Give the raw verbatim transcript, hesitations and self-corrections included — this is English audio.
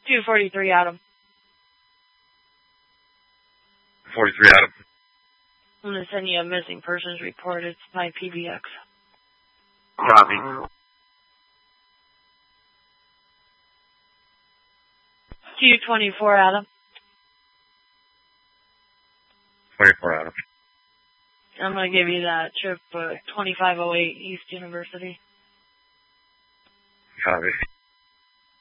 two forty-three, Adam. forty-three, Adam. I'm going to send you a missing persons report. It's my P B X. Copy. two twenty-four, Adam. twenty-four, Adam. I'm going to give you that trip, uh, twenty-five oh eight East University. Copy.